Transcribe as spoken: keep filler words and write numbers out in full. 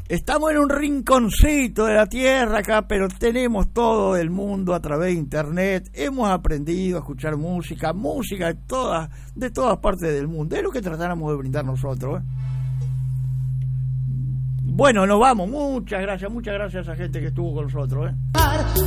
Estamos en un rinconcito de la tierra acá, pero tenemos todo el mundo a través de internet. Hemos aprendido a escuchar música, música de todas, de todas partes del mundo. Es lo que tratáramos de brindar nosotros, ¿eh? Bueno, nos vamos. Muchas gracias, muchas gracias a esa gente que estuvo con nosotros, ¿eh?